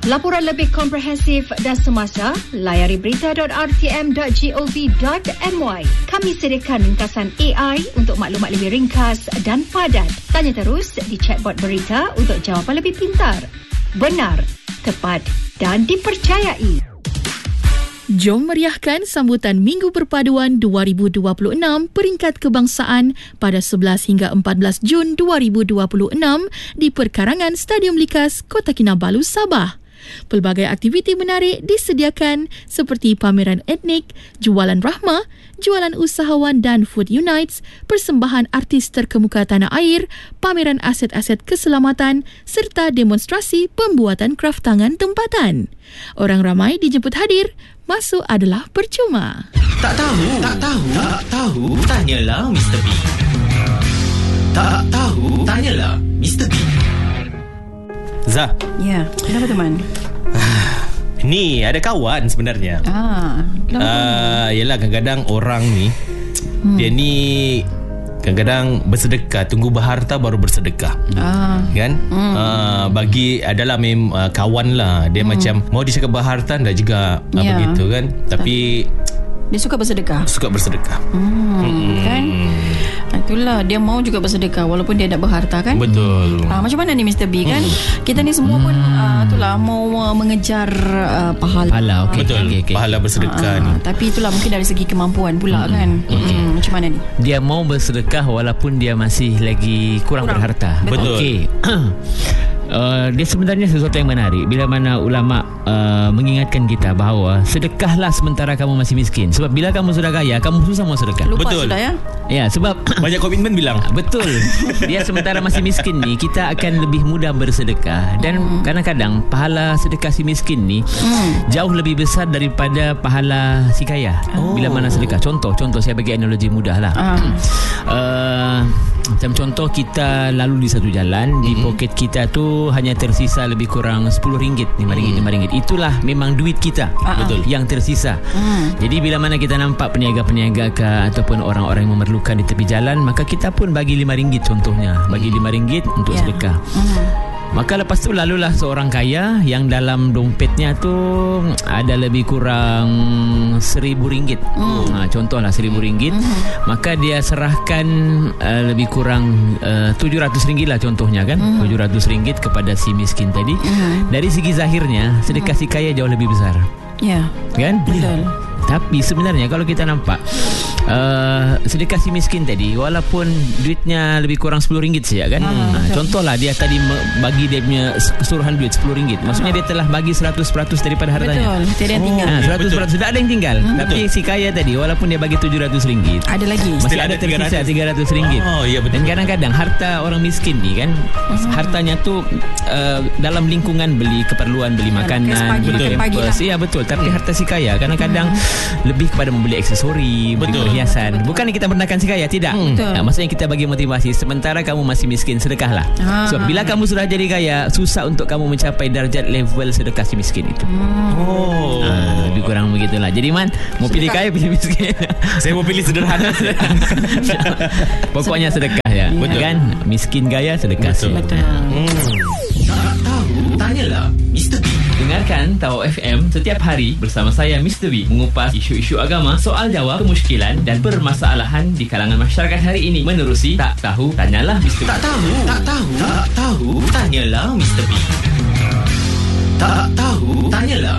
Laporan lebih komprehensif dan semasa, layari berita.rtm.gov.my. Kami sediakan ringkasan AI untuk maklumat lebih ringkas dan padat. Tanya terus di chatbot berita untuk jawapan lebih pintar, benar, tepat dan dipercayai. Jom meriahkan sambutan Minggu Perpaduan 2026 Peringkat Kebangsaan pada 11 hingga 14 Jun 2026 di perkarangan Stadium Likas, Kota Kinabalu, Sabah. Pelbagai aktiviti menarik disediakan seperti pameran etnik, jualan rahmah, jualan usahawan dan Food Unites, persembahan artis terkemuka tanah air, pameran aset-aset keselamatan serta demonstrasi pembuatan kraf tangan tempatan. Orang ramai dijemput hadir, masuk adalah percuma. Tak tahu, tanyalah Mr. B. Tak tahu, tanyalah Mr. B. Zah. Ya, kenapa teman? Ni ada kawan sebenarnya. Yelah kadang-kadang orang ni dia ni kadang-kadang bersedekah, tunggu berharta baru bersedekah. Kan? Bagi adalah kawan lah. Dia macam mau dia cakap berharta dah juga begitu kan. Tapi dia suka bersedekah. Kan? Itulah, dia mau juga bersedekah walaupun dia tak berharta kan. Betul. Macam mana ni Mr. B kan? Kita ni semua pun itulah mau mengejar pahala. Betul. Okay. Pahala bersedekah ni. Tapi itulah mungkin dari segi kemampuan pula kan. Macam mana ni? Dia mau bersedekah walaupun dia masih lagi kurang berharta. Betul. Okey. Dia sebenarnya sesuatu yang menarik bila mana ulama mengingatkan kita bahawa sedekahlah sementara kamu masih miskin. Sebab bila kamu sudah kaya, kamu susah mau sedekah. Lupa betul. Sudah ya? Ya, sebab banyak komitmen bilang. Betul. Dia sementara masih miskin ni, kita akan lebih mudah bersedekah. Dan kadang-kadang pahala sedekah si miskin ni jauh lebih besar daripada pahala si kaya. Bila mana sedekah. Contoh saya bagi analogi mudah lah. Macam contoh, kita lalu di satu jalan, di poket kita tu hanya tersisa lebih kurang RM10, RM5. Itulah memang duit kita. Betul. Yang tersisa. Jadi bila mana kita nampak peniaga-peniaga ke ataupun orang-orang yang memerlukan di tepi jalan, maka kita pun bagi RM5 contohnya. Bagi RM5 untuk sedekah. Maka lepas tu lalulah seorang kaya yang dalam dompetnya tu ada lebih kurang RM1,000. Contohlah RM1,000. Maka dia serahkan lebih kurang RM700 lah contohnya kan. RM700 kepada si miskin tadi. Dari segi zahirnya sedekah si kaya jauh lebih besar. Ya. Kan? Betul. Tapi sebenarnya kalau kita nampak sedekah si miskin tadi, walaupun duitnya lebih kurang RM10 saja kan. Contohlah dia tadi bagi dia punya keseluruhan duit RM10. Maksudnya dia telah bagi 100% daripada hartanya. Betul. Tidak ada yang tinggal. 100% tidak ada yang tinggal. Tapi si kaya tadi walaupun dia bagi RM700, ada lagi. Masih ada tersisa RM300. Ya, betul. Dan kadang-kadang harta orang miskin ni kan, hartanya tu dalam lingkungan beli keperluan, beli makanan, beli pampers. Ya betul. Tapi harta si kaya kadang-kadang lebih kepada membeli aksesori, beli perhiasan. Bukan kita merendahkan si kaya, tidak. Maksudnya kita bagi motivasi. Sementara kamu masih miskin, sedekahlah. So bila kamu sudah jadi kaya, susah untuk kamu mencapai darjat level sedekah si miskin itu. Lebih kurang begitulah. Jadi Man, mau pilih kaya pilih miskin? Saya mau pilih sederhana. Pokoknya sedekah ya. Betul kan? Miskin kaya sedekah. Betul. Tak tahu, tanyalah Mr. B. Dengarkan Tahu FM setiap hari bersama saya Mr. B mengupas isu-isu agama, soal jawab, kemusykilan dan permasalahan di kalangan masyarakat hari ini menerusi Tak Tahu Tanyalah Mr. B. Tak tahu, tanyalah Mr. B. Tak tahu, tanyalah